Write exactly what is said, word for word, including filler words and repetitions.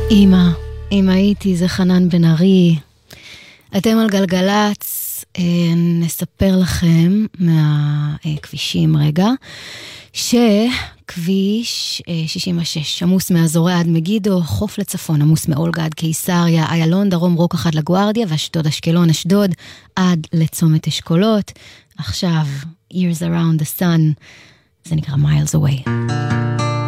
אמא, אמא הייתי, זה חנן בן ארי. אתם על גלגלץ, נספר לכם מהכבישים רגע, שכביש שישים ושש עמוס מאזורי עד מגידו, חוף לצפון עמוס מאולגה עד קיסריה, איילון דרום רוקח עד לגוארדיה, ואשדוד אשקלון אשדוד עד לצומת אשכולות. עכשיו, Years Around the Sun, זה נקרא Miles Away.